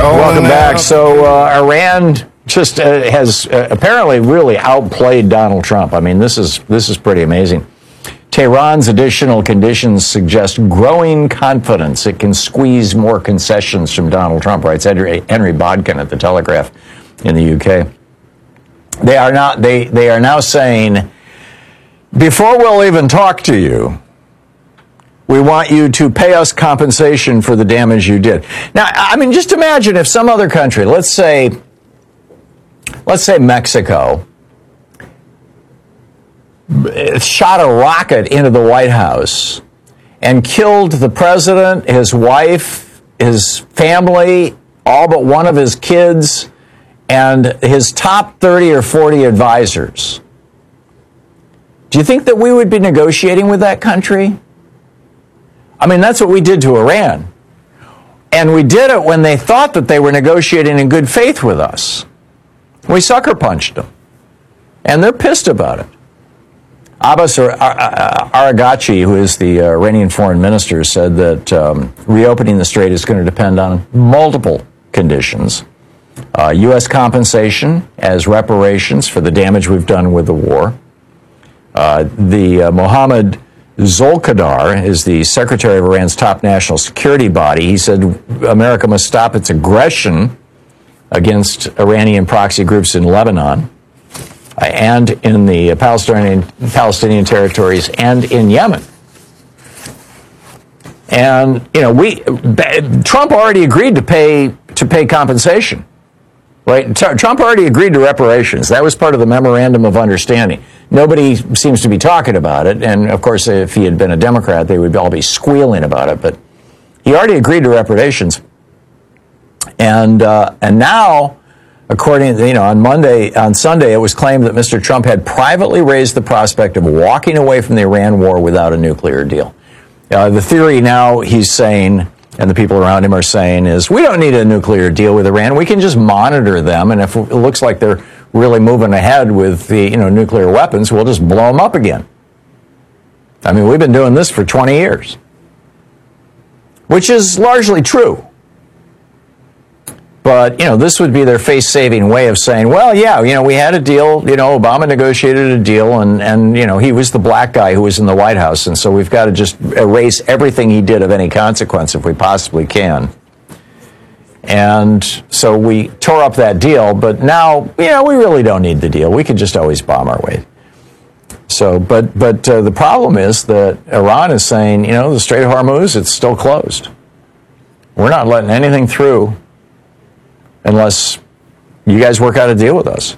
Welcome back. So Iran just has apparently really outplayed Donald Trump. I mean, this is pretty amazing. Tehran's additional conditions suggest growing confidence it can squeeze more concessions from Donald Trump, writes Henry Bodkin at the Telegraph in the UK. They are now saying, before we'll even talk to you, we want you to pay us compensation for the damage you did. Now, I mean, just imagine if some other country, let's say Mexico, shot a rocket into the White House and killed the president, his wife, his family, all but one of his kids, and his top 30 or 40 advisors. Do you think that we would be negotiating with that country? I mean, that's what we did to Iran. And we did it when they thought that they were negotiating in good faith with us. We sucker punched them. And they're pissed about it. Abbas Araghchi, who is the Iranian foreign minister, said that reopening the strait is going to depend on multiple conditions. U.S. compensation as reparations for the damage we've done with the war. Mohammad Zolkadar is the secretary of Iran's top national security body. He said America must stop its aggression against Iranian proxy groups in Lebanon and in the Palestinian territories and in Yemen. And, you know, Trump already agreed to pay compensation. Right? Trump already agreed to reparations. That was part of the memorandum of understanding. Nobody seems to be talking about it. And, of course, if he had been a Democrat, they would all be squealing about it. But he already agreed to reparations. And now, according to, on Sunday, it was claimed that Mr. Trump had privately raised the prospect of walking away from the Iran war without a nuclear deal. The theory now, he's saying, and the people around him are saying, is we don't need a nuclear deal with Iran. We can just monitor them, and if it looks like they're really moving ahead with the nuclear weapons, we'll just blow them up again. I mean, we've been doing this for 20 years, which is largely true. But, this would be their face-saving way of saying, well, yeah, we had a deal, Obama negotiated a deal, and he was the black guy who was in the White House, and so we've got to just erase everything he did of any consequence if we possibly can. And so we tore up that deal, but now, we really don't need the deal. We could just always bomb our way. So, but the problem is that Iran is saying, the Strait of Hormuz, it's still closed. We're not letting anything through unless you guys work out a deal with us.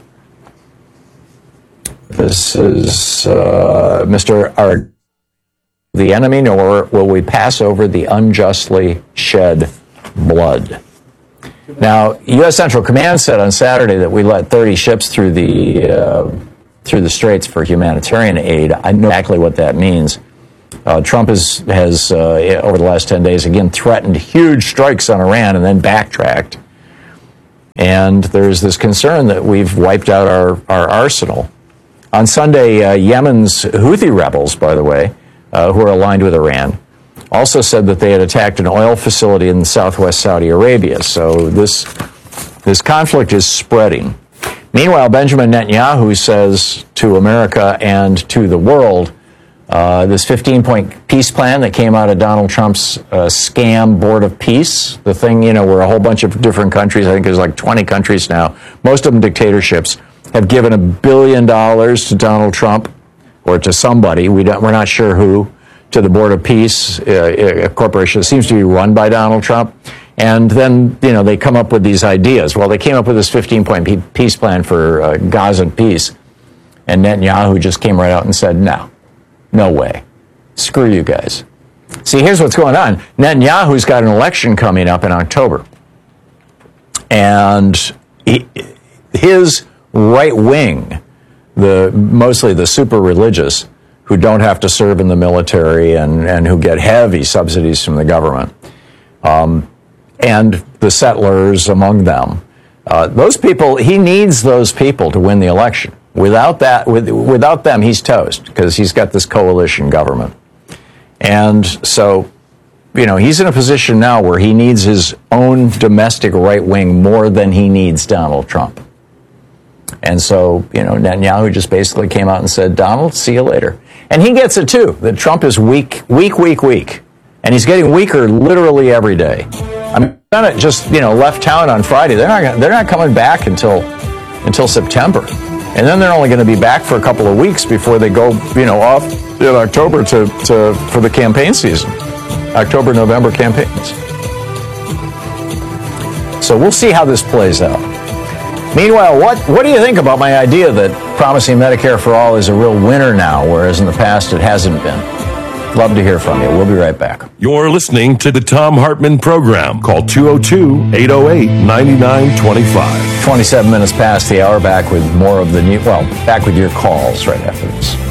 This is Mr. Art. The enemy, nor will we pass over the unjustly shed blood. Now, U.S. Central Command said on Saturday that we let 30 ships through the straits for humanitarian aid. I know exactly what that means. Trump has over the last 10 days, again, threatened huge strikes on Iran and then backtracked. And there's this concern that we've wiped out our arsenal. On Sunday, Yemen's Houthi rebels, by the way, who are aligned with Iran, also said that they had attacked an oil facility in southwest Saudi Arabia. So this conflict is spreading. Meanwhile, Benjamin Netanyahu says to America and to the world, this 15-point peace plan that came out of Donald Trump's scam Board of Peace, the thing, where a whole bunch of different countries, I think there's like 20 countries now, most of them dictatorships, have given $1 billion to Donald Trump or to somebody, we're not sure who, to the Board of Peace, a corporation that seems to be run by Donald Trump. And then, they come up with these ideas. Well, they came up with this 15-point peace plan for Gaza peace. And Netanyahu just came right out and said, no way. Screw you guys. See, here's what's going on. Netanyahu's got an election coming up in October. And his right wing, mostly the super religious, who don't have to serve in the military and who get heavy subsidies from the government, and the settlers among them, those people, he needs those people to win the election. Without them, he's toast because he's got this coalition government. And so, he's in a position now where he needs his own domestic right wing more than he needs Donald Trump. And so, Netanyahu just basically came out and said, Donald, see you later. And he gets it too, that Trump is weak. And he's getting weaker literally every day. I mean, Senate just, left town on Friday. They're not coming back until September. And then they're only going to be back for a couple of weeks before they go, off in October for the campaign season. October, November campaigns. So we'll see how this plays out. Meanwhile, what do you think about my idea that promising Medicare for all is a real winner now, whereas in the past it hasn't been? Love to hear from you. We'll be right back. You're listening to the Thom Hartmann Program. Call 202-808-9925. 27 minutes past the hour, back with more of the back with your calls right after this.